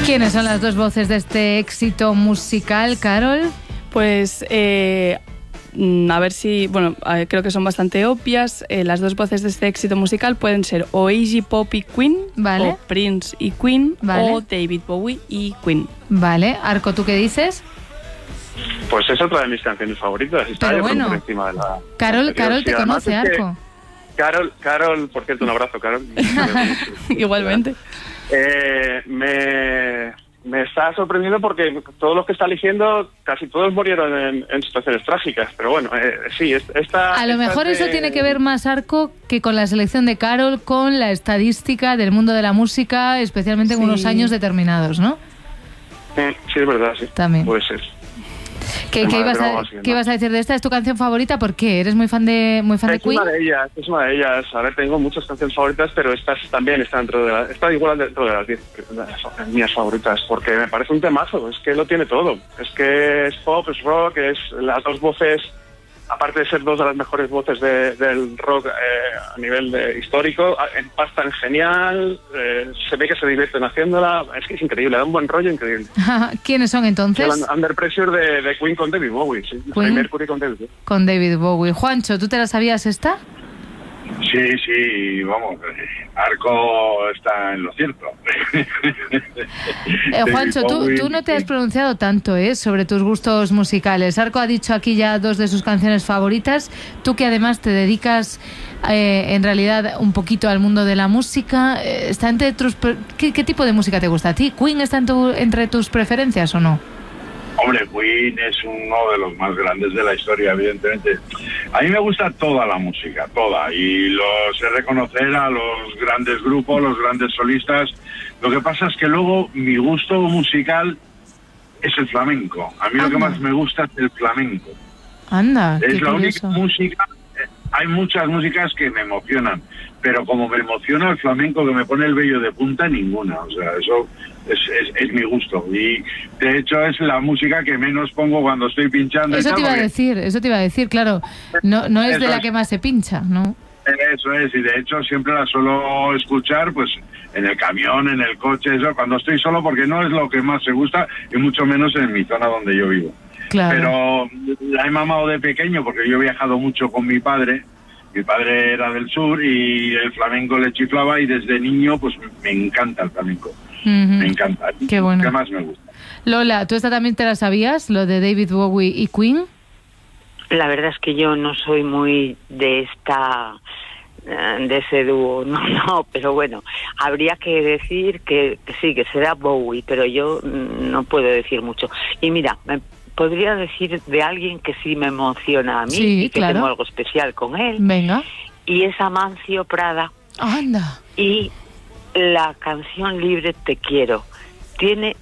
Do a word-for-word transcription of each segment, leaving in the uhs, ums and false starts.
¿Quiénes son las dos voces de este éxito musical, Carol? Pues eh, a ver si, bueno, creo que son bastante obvias. Eh, las dos voces de este éxito musical pueden ser o Iggy Pop y Queen, vale, o Prince y Queen, vale, o David Bowie y Queen. Vale, Arco, ¿tú qué dices? Pues es otra de mis canciones favoritas. Está Pero bueno, por encima de la Carol, anterior. Carol te Sí, conoce, es que Arco. Carol, Carol, por cierto, un abrazo, Carol. Igualmente. Eh, me, me está sorprendiendo porque todos los que está eligiendo, casi todos murieron en, en situaciones trágicas. Pero bueno, eh, sí, esta... A lo esta mejor de... eso tiene que ver más, Arco, que con la selección de Carol, con la estadística del mundo de la música, especialmente en sí. unos años determinados, ¿no? Sí, es verdad, sí. También. Puede ser. ¿Qué, ¿qué, ibas a, ¿Qué ibas a decir de esta? ¿Es tu canción favorita? ¿Por qué? ¿Eres muy fan de muy fan es de Queen? Es una de ellas, es una de ellas. A ver, tengo muchas canciones favoritas, pero estas también están dentro de la, está igual dentro de las diez mías favoritas, porque me parece un temazo, es que lo tiene todo. Es que es pop, es rock, es las dos voces, aparte de ser dos de las mejores voces de, del rock eh, a nivel de histórico, empastan genial, eh, se ve que se divierten haciéndola, es que es increíble, da un buen rollo increíble. ¿Quiénes son entonces? El Under Pressure de, de Queen con David Bowie, sí. Freddie Mercury con David Bowie. Con David Bowie. Juancho, ¿tú te la sabías esta? Sí, sí, vamos, Arco está en lo cierto. Eh, Juancho, tú, tú no te has pronunciado tanto ¿eh? sobre tus gustos musicales. Arco ha dicho aquí ya dos de sus canciones favoritas. Tú que además te dedicas eh, en realidad un poquito al mundo de la música, eh, ¿está entre tus, ¿qué, ¿qué tipo de música te gusta a ti? ¿Queen está en tu, entre tus preferencias o no? Hombre, Queen es uno de los más grandes de la historia, evidentemente. A mí me gusta toda la música, toda, y lo sé reconocer a los grandes grupos, los grandes solistas. Lo que pasa es que luego mi gusto musical es el flamenco. A mí Anda. lo que más me gusta es el flamenco. Anda, es qué la curioso. única música. Hay muchas músicas que me emocionan, pero como me emociona el flamenco, que me pone el vello de punta, ninguna. O sea, eso es, es, es mi gusto. Y de hecho es la música que menos pongo cuando estoy pinchando. Eso te iba a decir, eso te iba a decir, claro. No, no es eso de la es. que más se pincha, ¿no? Eso es, y de hecho siempre la suelo escuchar pues en el camión, en el coche, eso, cuando estoy solo, porque no es lo que más me gusta, y mucho menos en mi zona donde yo vivo. Claro. Pero la he mamado de pequeño porque yo he viajado mucho con mi padre. Mi padre era del sur y el flamenco le chiflaba, y desde niño pues me encanta el flamenco. Uh-huh. Me encanta. Qué bueno. ¿Qué más me gusta? Lola, ¿tú esta también te la sabías, lo de David Bowie y Queen? La verdad es que yo no soy muy de esta... de ese dúo, no, no, pero bueno, habría que decir que, que sí, que será Bowie, pero yo no puedo decir mucho. Y mira, me podría decir de alguien que sí me emociona a mí, sí, y que claro. tengo algo especial con él. Venga. Y es Amancio Prada. Anda. Y la canción Libre Te Quiero. Tiene,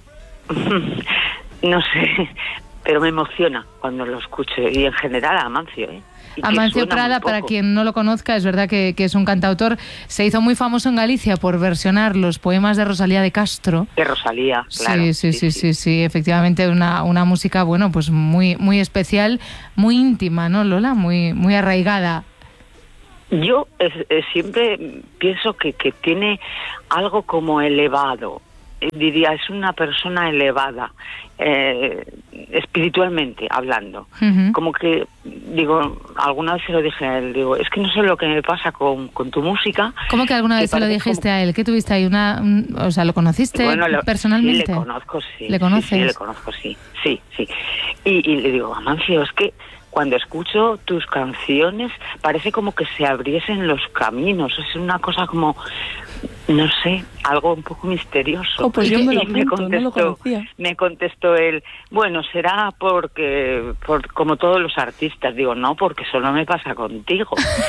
no sé, pero me emociona cuando lo escucho. Y en general a Amancio, ¿eh? Amancio Prada, para quien no lo conozca, es verdad que, que es un cantautor, se hizo muy famoso en Galicia por versionar los poemas de Rosalía de Castro. De Rosalía, claro. Sí, sí, sí, sí, sí, sí, efectivamente una, una música, bueno, pues muy, muy especial, muy íntima, ¿no, Lola? Muy, muy arraigada. Yo es, es, siempre pienso que, que tiene algo como elevado. Diría, es una persona elevada, eh, espiritualmente hablando. Uh-huh. Como que, digo, alguna vez se lo dije a él, digo, es que no sé lo que me pasa con, con tu música. ¿Cómo que alguna vez se lo dijiste como... a él? ¿Qué tuviste ahí? Una, un, o sea, ¿lo conociste bueno, lo, personalmente? Sí, le conozco, sí. ¿Le conoces? Sí, sí, le conozco, sí, sí, sí. Y, y le digo, Amancio, es que cuando escucho tus canciones parece como que se abriesen los caminos, es una cosa como... no sé, algo un poco misterioso. Oh, pues yo me lo y me apunto, contestó, no lo conocía. Me contestó él, bueno, será porque, por, como todos los artistas. Digo, no, porque solo me pasa contigo.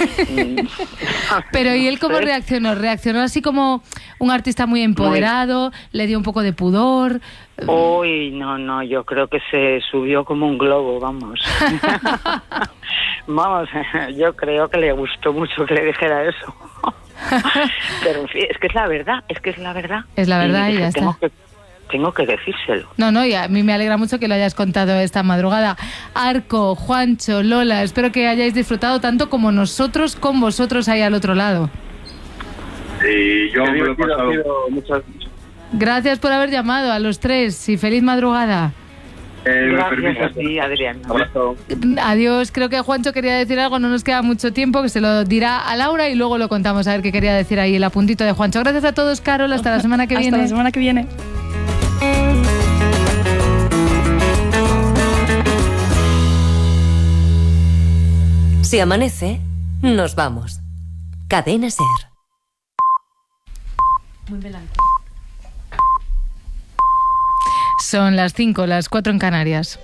Pero ¿y él cómo reaccionó? ¿Reaccionó así como un artista muy empoderado? Muy... ¿Le dio un poco de pudor? Uy, no, no, yo creo que se subió como un globo, vamos. Vamos, yo creo que le gustó mucho que le dijera eso. Pero en fin, es que es la verdad, es que es la verdad. Es la verdad y, y ya tengo está. Que, tengo que decírselo. No, no, y a mí me alegra mucho que lo hayas contado esta madrugada. Arco, Juancho, Lola, espero que hayáis disfrutado tanto como nosotros con vosotros ahí al otro lado. Sí, yo me lo he pasado. Muchas, Gracias por haber llamado a los tres y feliz madrugada. Eh, Gracias a ti, Adrián. Un abrazo. Adiós, creo que Juancho quería decir algo, no nos queda mucho tiempo, que se lo dirá a Laura y luego lo contamos a ver qué quería decir ahí el apuntito de Juancho. Gracias a todos, Carol, hasta la semana que Hasta viene. la semana que viene. Si amanece, nos vamos. Cadena Ser. Muy blanco. Son las cinco, las cuatro en Canarias.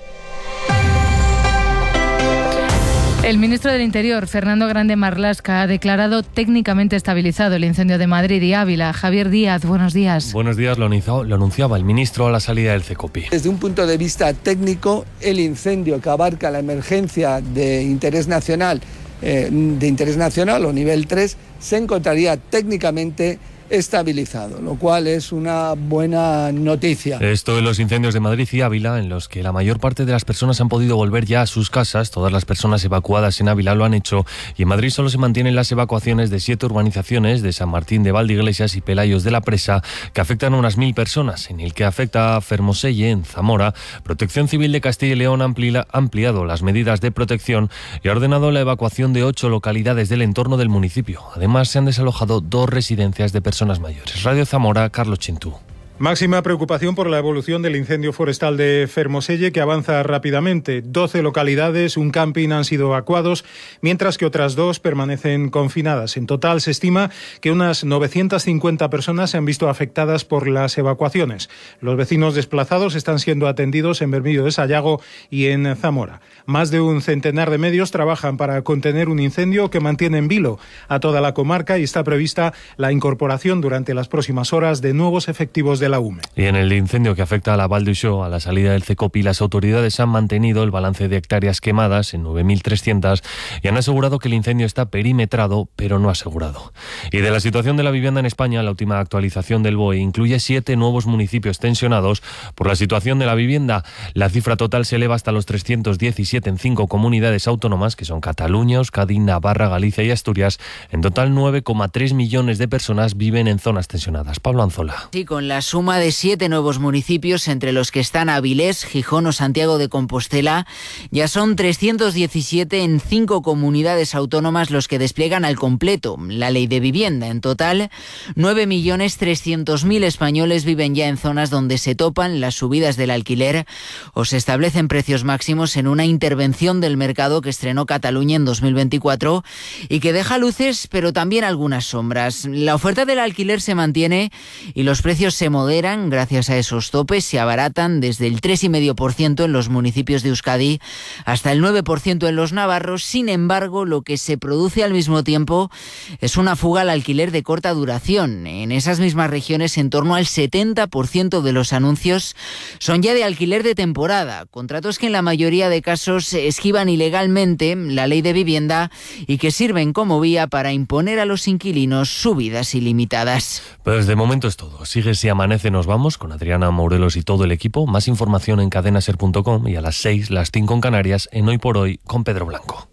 El ministro del Interior, Fernando Grande Marlaska, ha declarado técnicamente estabilizado el incendio de Madrid y Ávila. Javier Díaz, buenos días. Buenos días, lo anunciaba, lo anunciaba el ministro a la salida del CECOPI. Desde un punto de vista técnico, el incendio que abarca la emergencia de interés nacional, eh, de interés nacional o nivel tres, se encontraría técnicamente estabilizado, lo cual es una buena noticia. Esto de los incendios de Madrid y Ávila, en los que la mayor parte de las personas han podido volver ya a sus casas. Todas las personas evacuadas en Ávila lo han hecho, y en Madrid solo se mantienen las evacuaciones de siete urbanizaciones de San Martín de Valdeiglesias y Pelayos de la Presa, que afectan a unas mil personas. En el que afecta a Fermoselle, en Zamora, Protección Civil de Castilla y León ha ampliado las medidas de protección y ha ordenado la evacuación de ocho localidades del entorno del municipio. Además, se han desalojado dos residencias de personas mayores. Radio Zamora, Carlos Chintú. Máxima preocupación por la evolución del incendio forestal de Fermoselle, que avanza rápidamente. doce localidades, un camping han sido evacuados, mientras que otras dos permanecen confinadas. En total se estima que unas novecientas cincuenta personas se han visto afectadas por las evacuaciones. Los vecinos desplazados están siendo atendidos en Bermillo de Sayago y en Zamora. Más de un centenar de medios trabajan para contener un incendio que mantiene en vilo a toda la comarca, y está prevista la incorporación durante las próximas horas de nuevos efectivos de la U M E. Y en el incendio que afecta a la Val d'Uixó, a la salida del CECOPI, las autoridades han mantenido el balance de hectáreas quemadas en nueve mil trescientas y han asegurado que el incendio está perimetrado, pero no asegurado. Y de la situación de la vivienda en España, la última actualización del B O E incluye siete nuevos municipios tensionados por la situación de la vivienda. La cifra total se eleva hasta los trescientos diecisiete en cinco comunidades autónomas, que son Cataluña, Euskadi, Navarra, Galicia y Asturias. En total, nueve coma tres millones de personas viven en zonas tensionadas. Pablo Anzola. Sí, con la suma de siete nuevos municipios, entre los que están Avilés, Gijón o Santiago de Compostela, ya son trescientos diecisiete en cinco comunidades autónomas los que despliegan al completo la ley de vivienda. En total, nueve millones trescientos mil españoles viven ya en zonas donde se topan las subidas del alquiler o se establecen precios máximos en una intervención del mercado que estrenó Cataluña en dos mil veinticuatro y que deja luces, pero también algunas sombras. La oferta del alquiler se mantiene y los precios se moderan. Gracias a esos topes se abaratan desde el tres coma cinco por ciento en los municipios de Euskadi hasta el nueve por ciento en los navarros. Sin embargo, lo que se produce al mismo tiempo es una fuga al alquiler de corta duración. En esas mismas regiones, en torno al setenta por ciento de los anuncios son ya de alquiler de temporada, contratos que en la mayoría de casos esquivan ilegalmente la ley de vivienda y que sirven como vía para imponer a los inquilinos subidas ilimitadas. Pues de momento es todo. Sigue Si Amanece Nos Vamos con Adriana Morelos y todo el equipo. Más información en cadenaser punto com y a las seis, las cinco en Canarias, en Hoy por Hoy con Pedro Blanco.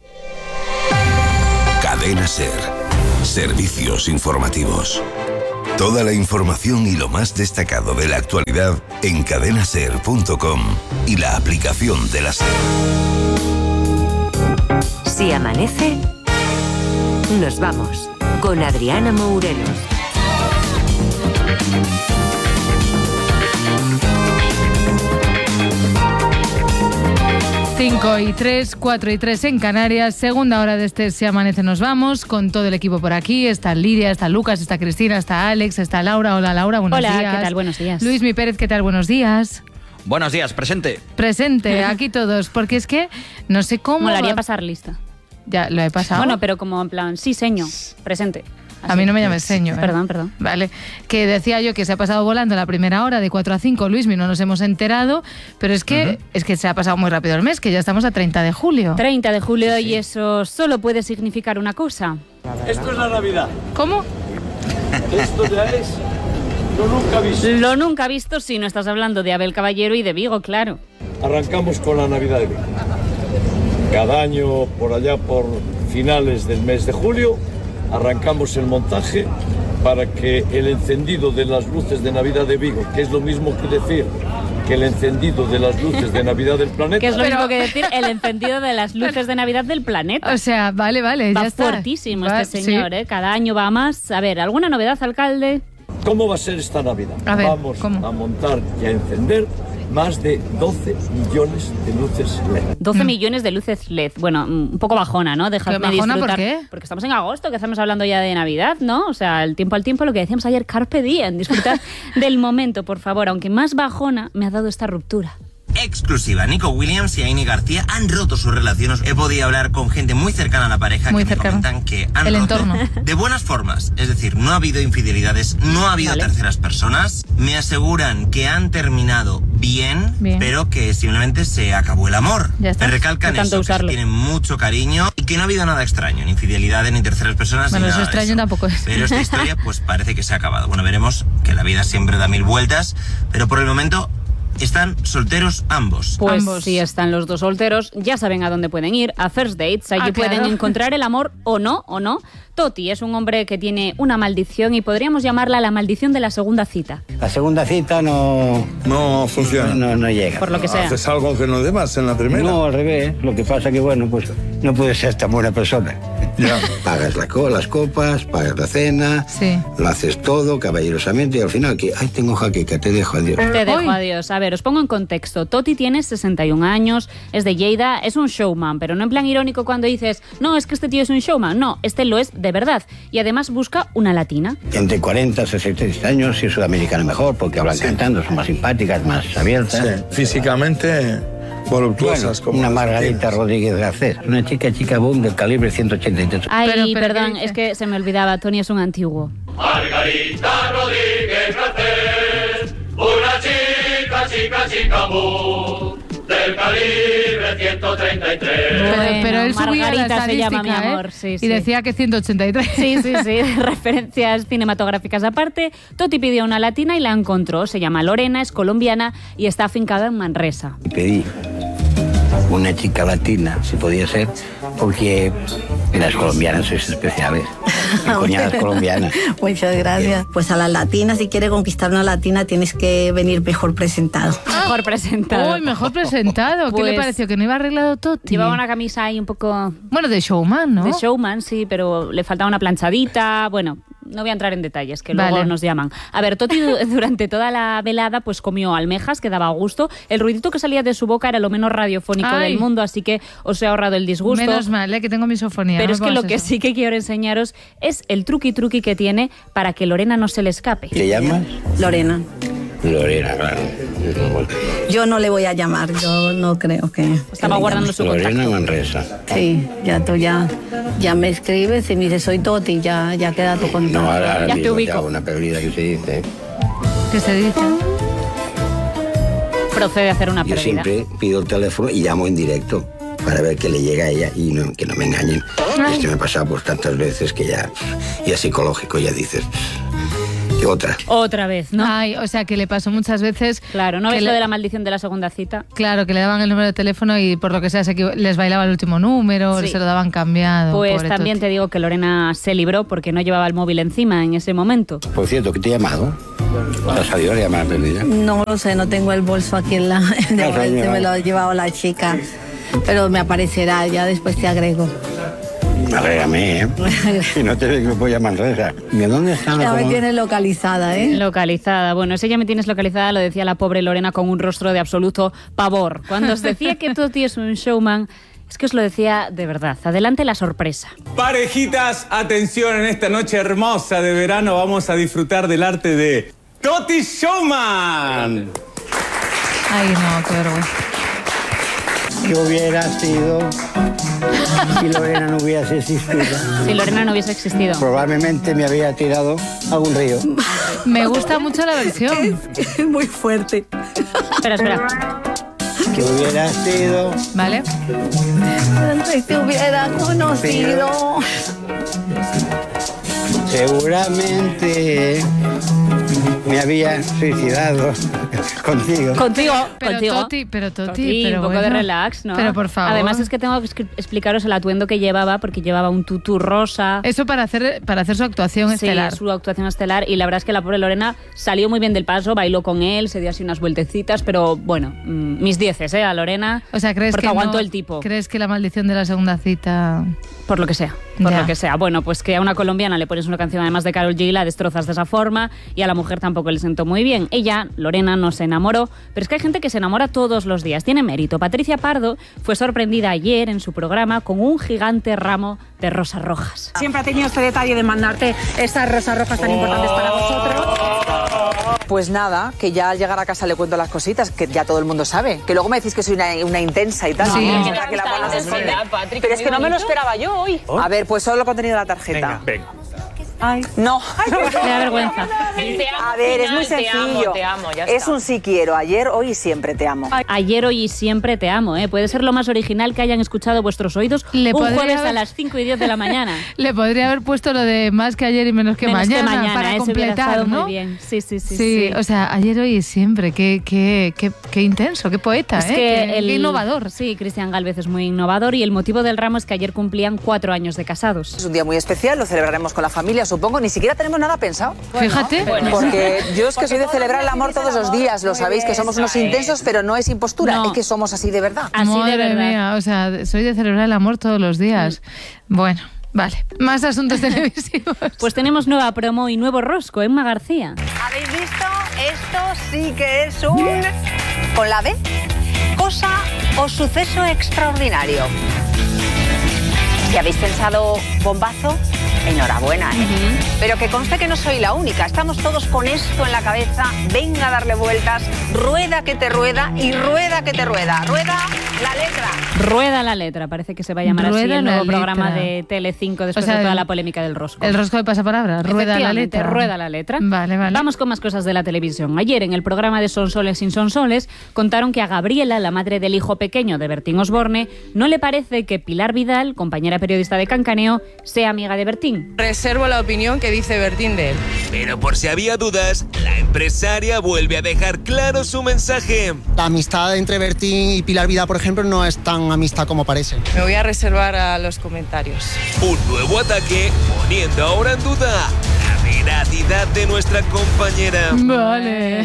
Cadena Ser. Servicios informativos. Toda la información y lo más destacado de la actualidad en cadenaser punto com y la aplicación de la Ser. Si amanece, nos vamos con Adriana Morelos. cinco y tres, cuatro y tres en Canarias, segunda hora de este Si Amanece Nos Vamos, con todo el equipo por aquí. Está Lidia, está Lucas, está Cristina, está Alex, está Laura. Hola Laura, buenos Hola, días. ¿qué tal? Buenos días. Luis Mi Pérez, ¿qué tal? Buenos días. Buenos días, presente. Presente, aquí todos, porque es que no sé cómo... Molaría va... pasar lista. Ya, lo he pasado. Bueno, pero como en plan, sí, seño, presente. Así. A mí no me llames seño. ¿eh? Perdón, perdón. Vale, que decía yo que se ha pasado volando la primera hora de cuatro a cinco, Luismi, no nos hemos enterado, pero es que, uh-huh. es que se ha pasado muy rápido el mes, que ya estamos a treinta de julio. treinta de julio sí, sí. Y eso solo puede significar una cosa. Esto es la Navidad. ¿Cómo? Esto ya es lo nunca visto. Lo nunca visto si no estás hablando de Abel Caballero y de Vigo, claro. Arrancamos con la Navidad de Vigo. Cada año, por allá por finales del mes de julio, arrancamos el montaje para que el encendido de las luces de Navidad de Vigo, que es lo mismo que decir que el encendido de las luces de Navidad del planeta... Que es lo mismo que decir el encendido de las luces de Navidad del planeta. O sea, vale, vale, va ya está. fuertísimo Va, este señor, sí. ¿eh? Cada año va más. A ver, ¿alguna novedad, alcalde? ¿Cómo va a ser esta Navidad? A ver, Vamos ¿cómo? a montar y a encender más de doce millones de luces L E D. doce millones de luces L E D. Bueno, un poco bajona, ¿no? Dejadme ¿Pero bajona disfrutar. por qué? Porque estamos en agosto, que estamos hablando ya de Navidad, ¿no? O sea, el tiempo al tiempo, lo que decíamos ayer, carpe diem. Disfrutad del momento, por favor. Aunque más bajona me ha dado esta ruptura. Exclusiva. Nico Williams y Aini García han roto sus relaciones. He podido hablar con gente muy cercana a la pareja Muy que cercana. me comentan que han El roto entorno. de buenas formas. Es decir, no ha habido infidelidades, no ha habido Vale. terceras personas. Me aseguran que han terminado bien, Bien. pero que simplemente se acabó el amor. Ya está. Me recalcan De tanto eso, que se usarlo. tienen mucho cariño y que no ha habido nada extraño, ni infidelidades, ni terceras personas, Bueno, ni eso nada de extraño eso. tampoco es. Pero esta historia pues parece que se ha acabado. Bueno, veremos que la vida siempre da mil vueltas, pero por el momento están solteros ambos. Pues Ambos. si están los dos solteros, ya saben a dónde pueden ir, a First Dates. Allí Ah, claro. pueden encontrar el amor o no, o no. Toti es un hombre que tiene una maldición y podríamos llamarla la maldición de la segunda cita. La segunda cita no... No funciona. No, no llega. Por lo que sea. ¿Haces algo que no debas en la primera? No, al revés. Lo que pasa que, bueno, pues no puedes ser tan buena persona. Ya. Pagas la co- las copas, pagas la cena, Sí. lo haces todo caballerosamente y al final que, ay, tengo jaqueca, te dejo, adiós. Te dejo, Uy. adiós. A ver, os pongo en contexto. Toti tiene sesenta y un años, es de Lleida, es un showman, pero no en plan irónico cuando dices, no, es que este tío es un showman. No, este lo es de verdad. Y además busca una latina. Entre cuarenta y sesenta años, y sudamericana mejor, porque hablan cantando, son más simpáticas, más abiertas. Sí, físicamente voluptuosas. Bueno, como una las Margarita latinas. Rodríguez Garcés, una chica, chica boom del calibre ciento ochenta y tres. Ay, Pero- pero perdón, ¿qué dice? es que se me olvidaba, Tony es un antiguo. Margarita Rodríguez Garcés, una chica, chica, chica boom, del calibre ciento treinta y tres. Pero, Bueno, pero él subía la Margarita se llama, mi estadística, amor, ¿eh? sí, Y sí. decía que ciento ochenta y tres. Sí, sí, sí, referencias cinematográficas aparte. Toti pidió una latina y la encontró. Se llama Lorena, es colombiana y está afincada en Manresa. Y pedí una chica latina, si podía ser, porque las colombianas sois especiales. Mi cuñada es colombiana. Muchas gracias. Pues a las latinas, si quieres conquistar una latina, tienes que venir mejor presentado. Mejor presentado. Uy, mejor presentado. ¿Qué le Pues- pareció? ¿Que no iba arreglado Toti? Llevaba una camisa ahí un poco Bueno, de showman, ¿no? de showman, sí, pero le faltaba una planchadita. Bueno, no voy a entrar en detalles, que luego Vale. nos llaman. A ver, Toti du- durante toda la velada pues comió almejas, que daba gusto. El ruidito que salía de su boca era lo menos radiofónico Ay. del mundo, así que os he ahorrado el disgusto. Menos mal, ¿eh? Que tengo misofonía. Pero no es que me lo pongas que eso. sí que quiero enseñaros es el truqui truqui que tiene para que Lorena no se le escape. ¿Te llamas? Lorena. Lorena, claro. Yo no le voy a llamar, yo no creo que... Estaba guardando su Lorena contacto. Manresa. Sí, ya tú ya, ya me escribes y me dices, soy Toti, ya, ya queda tu contacto. No, ahora, ahora Ya te mismo te ubico. hago una perdida que se dice. ¿Qué se dice? Procede a hacer una Yo pérdida. siempre pido el teléfono y llamo en directo para ver que le llega a ella y no- que no me engañen. Esto me ha pasado pues tantas veces que ya, ya es psicológico, ya dices, ¿qué otra? Otra vez, ¿no? Ay, o sea, que le pasó muchas veces... Claro, ¿no que ves le- lo de la maldición de la segunda cita? Claro, que le daban el número de teléfono y por lo que sea se equivo- les bailaba el último número, Sí. se lo daban cambiado. Pues pobre también Toti. te digo que Lorena se libró porque no llevaba el móvil encima en ese momento. Por cierto, ¿qué te he llamado? ¿Te has sabido la llamada perdida? No lo sé, no tengo el bolso aquí en la... De No, momento señora. me lo ha llevado la chica, pero me aparecerá, ya después te agrego. Agrégame, ¿eh? Y no te digo que me voy a Manresa. ¿De dónde están Ya los me tienes localizada, ¿eh? Localizada. Bueno, ese ya me tienes localizada, lo decía la pobre Lorena con un rostro de absoluto pavor. Cuando os decía que Toti es un showman, es que os lo decía de verdad. Adelante la sorpresa. Parejitas, atención, en esta noche hermosa de verano vamos a disfrutar del arte de Toti Showman. Ay, no, qué vergüenza. ¿Qué hubiera sido si Lorena no hubiese existido? Si Lorena no hubiese existido. Probablemente me había tirado a un río. Me gusta mucho la versión. Es muy fuerte. Espera, espera. ¿Qué hubiera sido? ¿Vale? Si te hubiera conocido. Seguramente me había suicidado Contigo. Contigo, Pero contigo. Toti, pero Toti, Toti, pero un poco bueno. de relax, ¿no? Pero por favor. Además es que tengo que escri- explicaros el atuendo que llevaba, porque llevaba un tutú rosa. Eso para hacer, para hacer su actuación Sí, estelar. su actuación estelar. Y la verdad es que la pobre Lorena salió muy bien del paso, bailó con él, se dio así unas vueltecitas, pero bueno, mm, mis dieces, ¿eh? A Lorena. O sea, ¿crees porque que aguantó no- el tipo. ¿Crees que la maldición de la segunda cita...? Por lo que sea, por Ya. lo que sea. Bueno, pues que a una colombiana le pones una canción además de Karol G, la destrozas de esa forma, y a la mujer tampoco le sentó muy bien. Ella, Lorena, no se enamoró, pero es que hay gente que se enamora todos los días. Tiene mérito. Patricia Pardo fue sorprendida ayer en su programa con un gigante ramo de rosas rojas. Siempre ha tenido este detalle de mandarte esas rosas rojas tan importantes para vosotros. Pues nada, que ya al llegar a casa le cuento las cositas, que ya todo el mundo sabe. Que luego me decís que soy una, una intensa y tal. Sí. ¿no? Sí. Que la- que la buena se esconde. Patrick, Pero es que no me lo bonito. esperaba yo hoy. ¿Oh? A ver, pues solo contenido de la tarjeta. Venga, Ay. No. Me da vergüenza. A ver, es muy Te amo, sencillo. te amo, ya es está. un sí quiero, ayer, hoy y siempre te amo. Ayer, hoy y siempre te amo, ¿eh? Puede ser lo más original que hayan escuchado vuestros oídos Le un podría jueves a haber- las cinco y diez de la mañana. Le podría haber puesto lo de más que ayer y menos que Menos mañana, que mañana, para eso hubiera completar, estado ¿no? muy bien. Sí, sí, sí. Sí, sí. o sea, ayer, hoy y siempre. Qué, qué, qué, qué intenso, qué poeta, Es ¿eh? que Qué- el, qué innovador. Sí, Cristian Gálvez es muy innovador y el motivo del ramo es que ayer cumplían cuatro años de casados. Es un día muy especial, lo celebraremos con la familia, supongo. Ni siquiera tenemos nada pensado. Fíjate. Bueno, porque yo es que soy de celebrar el amor todos los días, lo sabéis, que somos unos intensos, pero no es impostura, No. es que somos así de verdad. Madre mía, o sea, soy de celebrar el amor todos los días. Bueno, vale. Más asuntos televisivos. Pues tenemos nueva promo y nuevo rosco, Emma García. ¿Habéis visto? Esto sí que es un... ¿Con la B? Cosa o suceso extraordinario. Si habéis pensado bombazo, enhorabuena, ¿eh? Pero que conste que no soy la única. Estamos todos con esto en la cabeza. Venga a darle vueltas. Rueda que te rueda y rueda que te rueda. Rueda la letra. Rueda la letra, parece que se va a llamar así Rueda el la nuevo programa letra. de Telecinco después O sea, de toda el- la polémica del rosco. El rosco de pasapalabra, rueda la Efectivamente, letra. rueda la letra. Vale, vale. Vamos con más cosas de la televisión. Ayer en el programa de Sonsoles sin Sonsoles contaron que a Gabriela, la madre del hijo pequeño de Bertín Osborne, no le parece que Pilar Vidal, compañera periodista de Cancaneo, sea amiga de Bertín. Reservo la opinión que dice Bertín de él. Pero por si había dudas, la empresaria vuelve a dejar claro su mensaje. La amistad entre Bertín y Pilar Vidal, por ejemplo, no es tan amistad como parece. Me voy a reservar a los comentarios. Un nuevo ataque poniendo ahora en duda la veracidad de nuestra compañera. Vale.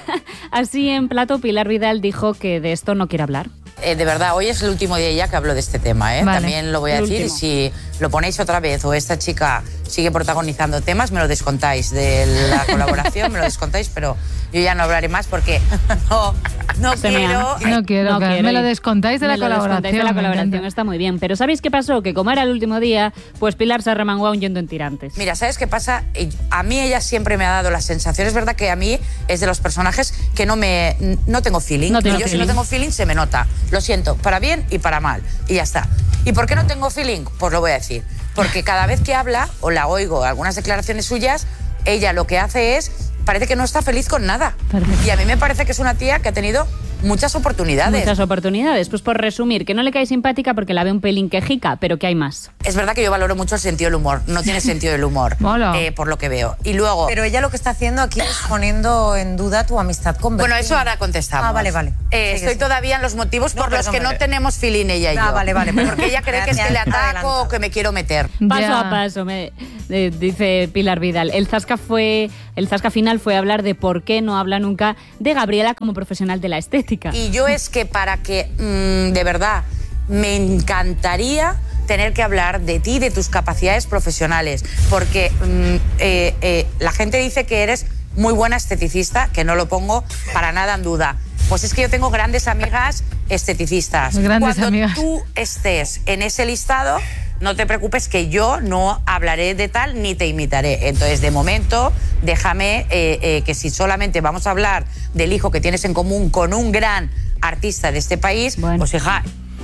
Así en plato, Pilar Vidal dijo que de esto no quiere hablar. Eh, de verdad, hoy es el último día ya que hablo de este tema, ¿eh? Vale. También lo voy a El decir. último. Si lo ponéis otra vez o esta chica sigue protagonizando temas, me lo descontáis de la colaboración, me lo descontáis, pero yo ya no hablaré más porque no, no Se me quiero... ha- No quiero, que me lo descontáis de la Me lo descontáis colaboración. de la me colaboración, encanta. está muy bien. Pero ¿sabéis qué pasó? Que como era el último día, pues Pilar se arremangó huyendo en tirantes. Mira, ¿sabes qué pasa? A mí ella siempre me ha dado la sensación, es verdad que a mí es de los personajes que no me no tengo feeling. No y tengo yo si feeling. no tengo feeling se me nota. Lo siento, para bien y para mal. Y ya está. ¿Y por qué no tengo feeling? Pues lo voy a decir. Porque cada vez que habla, o la oigo algunas declaraciones suyas, ella lo que hace es, parece que no está feliz con nada. Y a mí me parece que es una tía que ha tenido muchas oportunidades. Muchas oportunidades. Pues por resumir, que no le cae simpática porque la ve un pelín quejica, pero que hay más. Es verdad que yo valoro mucho el sentido del humor. No tiene sentido del humor, eh, por lo que veo. Y luego... Pero ella lo que está haciendo aquí es poniendo en duda tu amistad con Bertín. Bueno, eso ahora contestamos. Ah, vale, vale. Eh, Sigue, estoy sigue. todavía en los motivos No, por los perdón, que no perdón. tenemos feeling ella y Ah, yo. vale, vale. Porque ella cree que es que le ataco o que me quiero meter. Paso Ya. a paso, me, eh, dice Pilar Vidal. El zasca, fue, el zasca final fue hablar de por qué no habla nunca de Gabriela como profesional de la estética. Y yo es que para que, mm, de verdad, me encantaría tener que hablar de ti, de tus capacidades profesionales, porque mm, eh, eh, la gente dice que eres muy buena esteticista, que no lo pongo para nada en duda. Pues es que yo tengo grandes amigas esteticistas. Grandes Cuando amigas. tú estés en ese listado, no te preocupes que yo no hablaré de tal ni te imitaré. Entonces, de momento, déjame eh, eh, que si solamente vamos a hablar del hijo que tienes en común con un gran artista de este país, pues hija,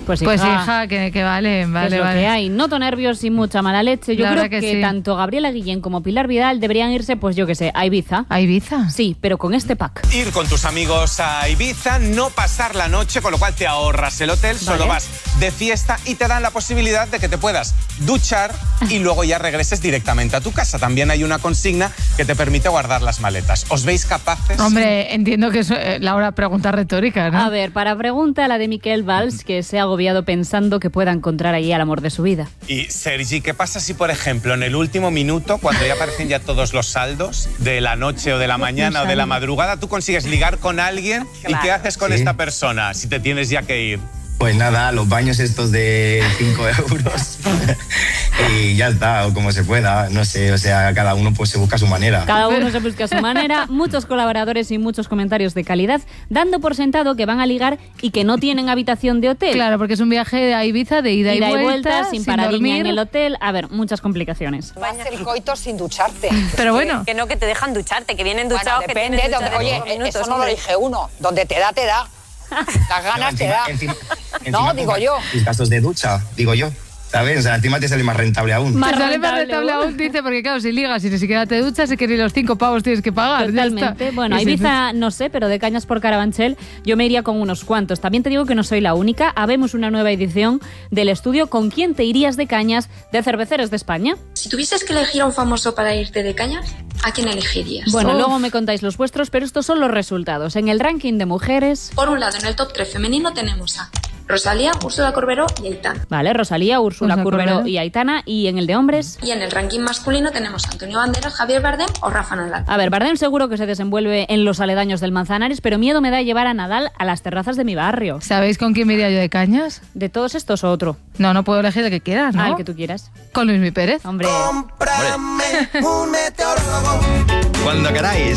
Pues Pues hija, hija, que, que vale, es vale, lo vale. que hay. Noto nervios y mucha mala leche. Yo La creo verdad que, que sí. tanto Gabriela Guillén como Pilar Vidal deberían irse, pues yo que sé, a Ibiza. ¿A Ibiza? Sí, pero con este pack. Ir con tus amigos a Ibiza, no pasar la noche, con lo cual te ahorras el hotel, solo Vale. vas de fiesta y te dan la posibilidad de que te puedas duchar y luego ya regreses directamente a tu casa. También hay una consigna que te permite guardar las maletas. ¿Os veis capaces? Hombre, entiendo que es eh, la hora pregunta retórica, ¿no? A ver, para pregunta la de Miquel Valls, que se ha agobiado pensando que pueda encontrar allí al amor de su vida. Y Sergi, ¿qué pasa si, por ejemplo, en el último minuto, cuando ya aparecen ya todos los saldos de la noche o de la mañana o de la madrugada, tú consigues ligar con alguien y Claro. qué haces con Sí. esta persona si te tienes ya que ir? Pues nada, los baños estos de cinco euros y ya está, o como se pueda, no sé, o sea, cada uno pues se busca su manera. Cada uno se busca a su manera, muchos colaboradores y muchos comentarios de calidad, dando por sentado que van a ligar y que no tienen habitación de hotel. Claro, porque es un viaje a Ibiza de ida, Ida y vuelta, sin, sin paradiña dormir. en el hotel. A ver, muchas complicaciones. Vas el coito sin ducharte. Pero bueno. Que no, que te dejan ducharte, que vienen Bueno, duchados. que depende, tienes donde, duchas en oye, cinco minutos, eso no lo hombre. dije uno. Donde te da, te da. Las ganas te da. Encima- No, encima digo con yo. Los gastos de ducha, digo yo. ¿Sabes? O sea, encima te sale más rentable aún. Te sale más rentable aún, dice, porque claro, si ligas y ni siquiera te duchas, es que ni los cinco pavos tienes que pagar. ya Totalmente. está. Bueno, a Y si- Ibiza no sé, pero de Cañas por Carabanchel yo me iría con unos cuantos. También te digo que no soy la única. Habemos una nueva edición del estudio ¿Con quién te irías de cañas? De Cerveceros de España. Si tuvieses que elegir a un famoso para irte de cañas, ¿a quién elegirías? Bueno, luego me contáis los vuestros, pero estos son los resultados. En el ranking de mujeres... Por un lado, en el top tres femenino tenemos a Rosalía, Úrsula Corberó y Aitana. Vale, Rosalía, Úrsula Úrsula Corberó Corberó. y Aitana. Y en el de hombres... Y en el ranking masculino tenemos a Antonio Banderas, Javier Bardem o Rafa Nadal. A ver, Bardem seguro que se desenvuelve en los aledaños del Manzanares, pero miedo me da llevar a Nadal a las terrazas de mi barrio. ¿Sabéis con quién me iría yo de cañas? ¿De todos estos o otro? No, no puedo elegir el que quieras, ¿no? Ah, el que tú quieras. Con Luismi Pérez. Hombre. Cuando queráis.